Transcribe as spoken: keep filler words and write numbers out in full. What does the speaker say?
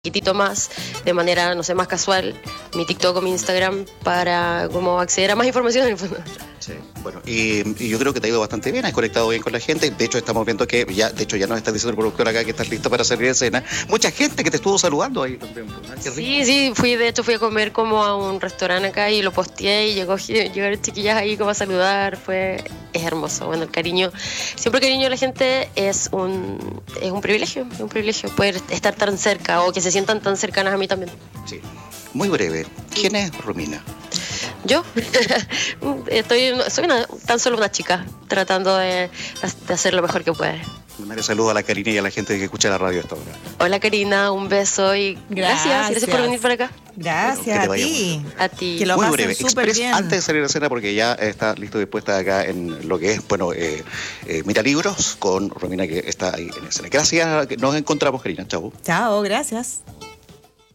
poquitito más, de manera, no sé, más casual, mi TikTok o mi Instagram para como acceder a más información en el fondo. Sí, bueno, y, y yo creo que te ha ido bastante bien, has conectado bien con la gente. De hecho, estamos viendo que ya, de hecho, ya nos estás diciendo el productor acá que estás listo para salir de escena. Mucha gente que te estuvo saludando ahí también. Sí, sí, fui, de hecho fui a comer como a un restaurante acá y lo posteé y llegó, llegaron chiquillas ahí como a saludar, fue, es hermoso. Bueno, el cariño, siempre el cariño de la gente es un, es un privilegio, es un privilegio poder estar tan cerca o que se sientan tan cercanas a mí también. Sí, muy breve, ¿quién es Romina? Yo estoy, soy una, tan solo una chica tratando de, de hacer lo mejor que puede. Mandarle saludo a la Karina y a la gente que escucha la radio hasta ahora. Hola Karina, un beso y gracias, gracias, gracias por venir para acá. Gracias bueno, a ti. A ti. Que lo muy pasen breve, súper express, bien. antes de salir de escena, porque ya está listo y dispuesta acá en lo que es, bueno, eh, eh, Mira Libros con Romina que está ahí en escena. Gracias, nos encontramos, Karina. Chau. Chao, gracias.